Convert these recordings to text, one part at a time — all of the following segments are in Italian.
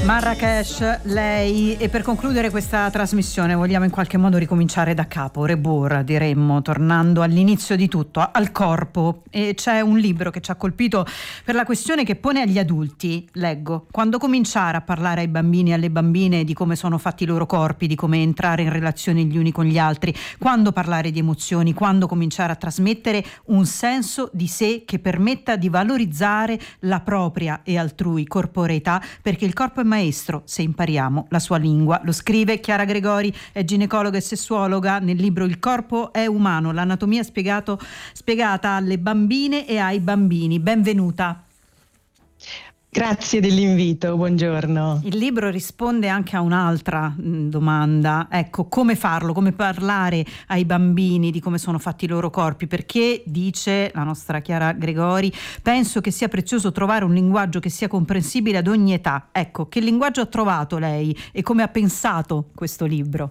Marrakesh, lei, e per concludere questa trasmissione vogliamo in qualche modo ricominciare da capo, rebour diremmo, tornando all'inizio di tutto, al corpo. E c'è un libro che ci ha colpito per la questione che pone agli adulti, leggo: quando cominciare a parlare ai bambini e alle bambine di come sono fatti i loro corpi, di come entrare in relazione gli uni con gli altri, quando parlare di emozioni, quando cominciare a trasmettere un senso di sé che permetta di valorizzare la propria e altrui corporeità, perché il corpo è maestro se impariamo la sua lingua. Lo scrive Chiara Gregori, è ginecologa e sessuologa, nel libro Il corpo è umano, l'anatomia spiegata alle bambine e ai bambini. Benvenuta. Grazie dell'invito, buongiorno. Il libro risponde anche a un'altra domanda, ecco, come farlo, come parlare ai bambini di come sono fatti i loro corpi, perché, dice la nostra Chiara Gregori, penso che sia prezioso trovare un linguaggio che sia comprensibile ad ogni età. Ecco, che linguaggio ha trovato lei e come ha pensato questo libro?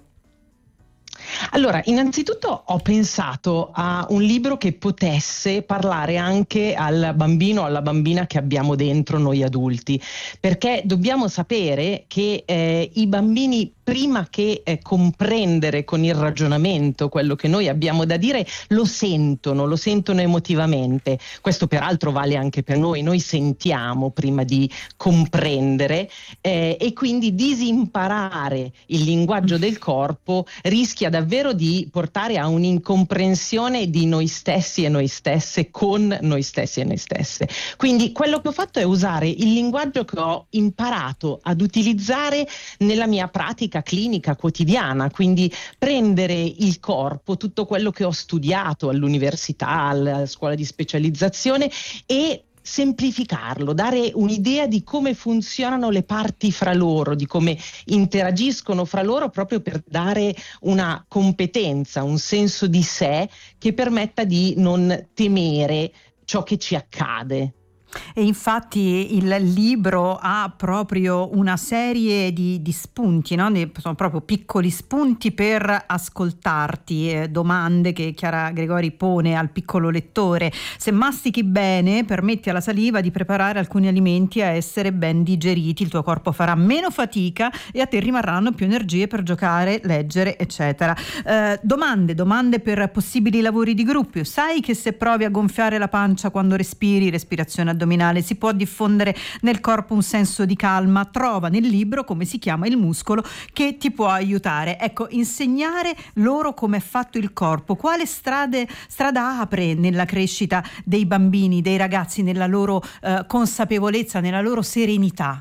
Allora, innanzitutto ho pensato a un libro che potesse parlare anche al bambino o alla bambina che abbiamo dentro noi adulti, perché dobbiamo sapere che i bambini, prima che comprendere con il ragionamento quello che noi abbiamo da dire, lo sentono emotivamente. Questo peraltro vale anche per noi sentiamo prima di comprendere, e quindi disimparare il linguaggio del corpo rischia davvero di portare a un'incomprensione di noi stessi e noi stesse con noi stessi e noi stesse. Quindi quello che ho fatto è usare il linguaggio che ho imparato ad utilizzare nella mia pratica clinica quotidiana, quindi prendere il corpo, tutto quello che ho studiato all'università, alla scuola di specializzazione, e semplificarlo, dare un'idea di come funzionano le parti fra loro, di come interagiscono fra loro, proprio per dare una competenza, un senso di sé che permetta di non temere ciò che ci accade. E infatti il libro ha proprio una serie di spunti, no? Sono proprio piccoli spunti per ascoltarti, domande che Chiara Gregori pone al piccolo lettore. Se mastichi bene, permetti alla saliva di preparare alcuni alimenti a essere ben digeriti, il tuo corpo farà meno fatica e a te rimarranno più energie per giocare, leggere, eccetera. Domande per possibili lavori di gruppo. Sai che se provi a gonfiare la pancia quando respiri, respirazione addominale, si può diffondere nel corpo un senso di calma? Trova nel libro come si chiama il muscolo che ti può aiutare. Ecco, insegnare loro come è fatto il corpo, quale strada apre nella crescita dei bambini, dei ragazzi, nella loro consapevolezza, nella loro serenità.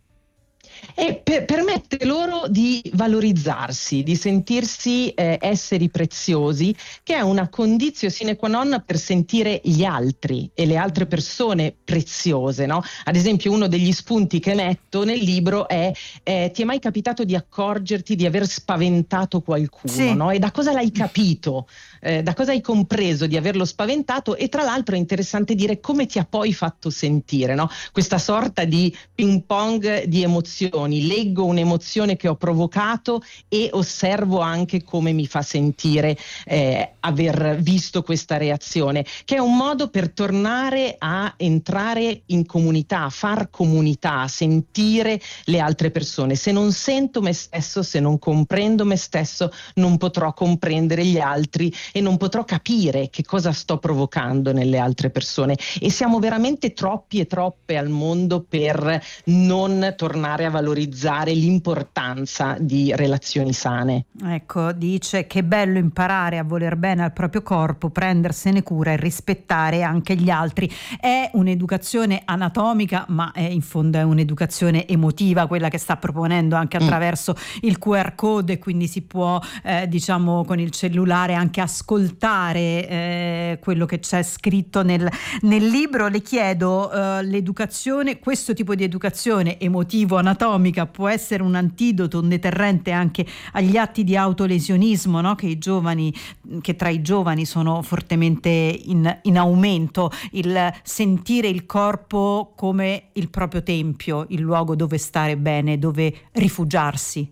E permette loro di valorizzarsi, di sentirsi esseri preziosi, che è una condizio sine qua non per sentire gli altri e le altre persone preziose, no? Ad esempio, uno degli spunti che metto nel libro è ti è mai capitato di accorgerti di aver spaventato qualcuno, sì, no? E da cosa l'hai capito? Da cosa hai compreso di averlo spaventato? E tra l'altro è interessante dire come ti ha poi fatto sentire, no? Questa sorta di ping pong di emozioni. Leggo un'emozione che ho provocato e osservo anche come mi fa sentire aver visto questa reazione, che è un modo per tornare a entrare in comunità, far comunità, sentire le altre persone. Se non sento me stesso, se non comprendo me stesso, non potrò comprendere gli altri e non potrò capire che cosa sto provocando nelle altre persone. E siamo veramente troppi e troppe al mondo per non tornare a valorizzare l'importanza di relazioni sane. Ecco, dice che è bello imparare a voler bene al proprio corpo, prendersene cura e rispettare anche gli altri. È un'educazione anatomica, ma in fondo è un'educazione emotiva, quella che sta proponendo anche attraverso il QR code, quindi si può diciamo con il cellulare anche ascoltare quello che c'è scritto nel libro. Le chiedo, l'educazione, questo tipo di educazione emotivo-anatomica può essere un antidoto, un deterrente anche agli atti di autolesionismo, no? che tra i giovani sono fortemente in aumento, il sentire il corpo come il proprio tempio, il luogo dove stare bene, dove rifugiarsi.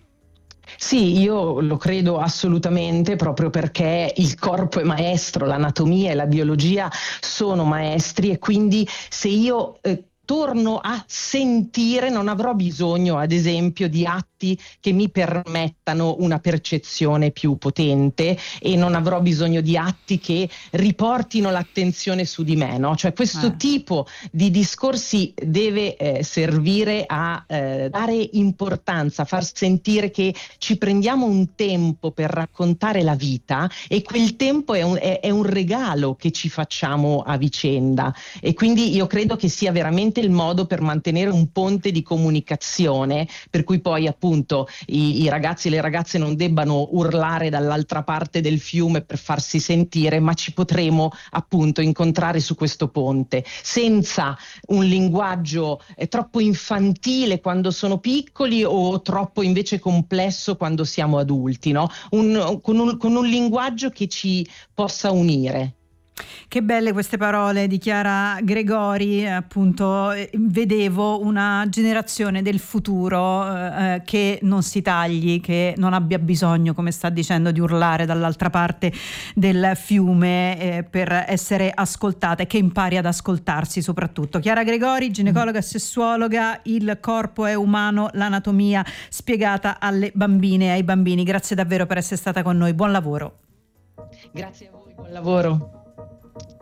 Sì, io lo credo assolutamente, proprio perché il corpo è maestro, l'anatomia e la biologia sono maestri, e quindi se io torno a sentire, non avrò bisogno, ad esempio, di atti che mi permettano una percezione più potente, e non avrò bisogno di atti che riportino l'attenzione su di me, no? Cioè questo tipo di discorsi deve servire a dare importanza, far sentire che ci prendiamo un tempo per raccontare la vita, e quel tempo è un regalo che ci facciamo a vicenda, e quindi io credo che sia veramente il modo per mantenere un ponte di comunicazione, per cui poi appunto i ragazzi e le ragazze non debbano urlare dall'altra parte del fiume per farsi sentire, ma ci potremo appunto incontrare su questo ponte, senza un linguaggio troppo infantile quando sono piccoli o troppo invece complesso quando siamo adulti, no? Con un linguaggio che ci possa unire. Che belle queste parole di Chiara Gregori, appunto vedevo una generazione del futuro che non si tagli, che non abbia bisogno, come sta dicendo, di urlare dall'altra parte del fiume per essere ascoltata, e che impari ad ascoltarsi soprattutto. Chiara Gregori, ginecologa e sessuologa, Il corpo è umano, l'anatomia spiegata alle bambine e ai bambini. Grazie davvero per essere stata con noi, buon lavoro. Grazie a voi, buon lavoro.